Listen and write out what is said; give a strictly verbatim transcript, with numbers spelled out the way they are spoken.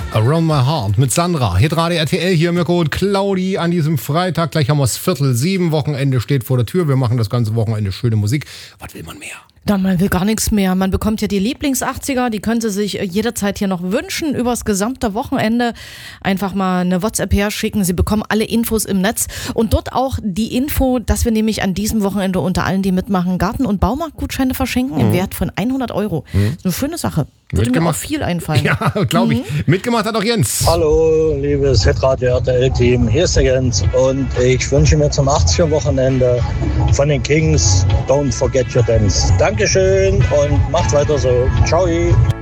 Around My Heart mit Sandra. Hitradio R T L, hier Mirko und Claudi an diesem Freitag. Gleich haben wir es Viertel sieben. Wochenende steht vor der Tür. Wir machen das ganze Wochenende schöne Musik. Was will man mehr? Na, man will gar nichts mehr. Man bekommt ja die Lieblings-achtziger, die können Sie sich jederzeit hier noch wünschen, übers gesamte Wochenende. Einfach mal eine WhatsApp herschicken. Sie bekommen alle Infos im Netz und dort auch die Info, dass wir nämlich an diesem Wochenende unter allen, die mitmachen, Garten- und Baumarktgutscheine verschenken mhm. im Wert von hundert Euro. Mhm. Eine schöne Sache. Würde mir auch viel einfallen. Ja, glaube ich. Mhm. Mitgemacht hat auch Jens. Hallo, liebes Hitradio R T L-Team. Hier ist der Jens und ich wünsche mir zum achtziger-Wochenende von den Kings Don't Forget Your Dance. Dankeschön und macht weiter so. Ciao.